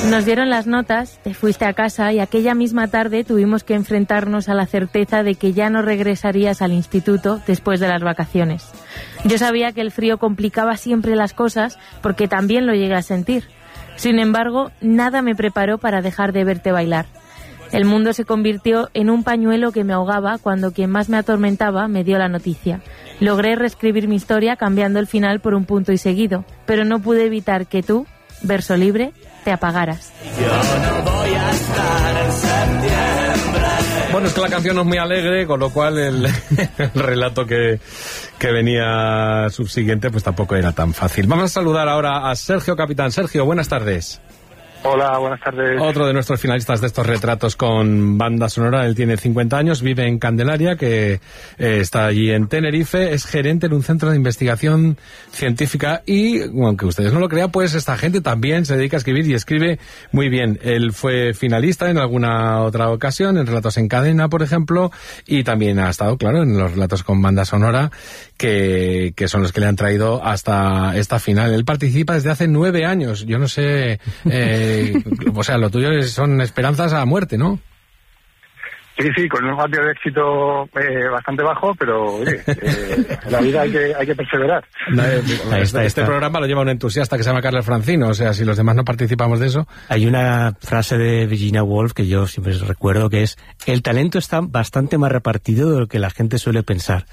Nos dieron las notas, te fuiste a casa y aquella misma tarde tuvimos que enfrentarnos a la certeza de que ya no regresarías al instituto después de las vacaciones. Yo sabía que el frío complicaba siempre las cosas porque también lo llegué a sentir. Sin embargo, nada me preparó para dejar de verte bailar. El mundo se convirtió en un pañuelo que me ahogaba cuando quien más me atormentaba me dio la noticia. Logré reescribir mi historia cambiando el final por un punto y seguido, pero no pude evitar que tú, verso libre, te apagaras. Bueno, es que la canción no es muy alegre, con lo cual el relato que venía subsiguiente pues tampoco era tan fácil. Vamos a saludar ahora a Sergio Capitán. Sergio, buenas tardes. Hola, buenas tardes. Otro de nuestros finalistas de estos retratos con banda sonora. Él tiene 50 años, vive en Candelaria, que está allí en Tenerife, es gerente en un centro de investigación científica y, aunque ustedes no lo crean, pues esta gente también se dedica a escribir y escribe muy bien. Él fue finalista en alguna otra ocasión, en Relatos en Cadena, por ejemplo, y también ha estado, claro, en los relatos con banda sonora, que son los que le han traído hasta esta final. Él participa desde hace 9 años. Yo no sé... o sea, lo tuyo son esperanzas a muerte, ¿no? Sí, con un ratio de éxito bastante bajo, pero oye, en la vida hay que perseverar. Este programa lo lleva un entusiasta que se llama Carlos Francino, o sea, si los demás no participamos de eso... Hay una frase de Virginia Woolf que yo siempre recuerdo, que es: el talento está bastante más repartido de lo que la gente suele pensar.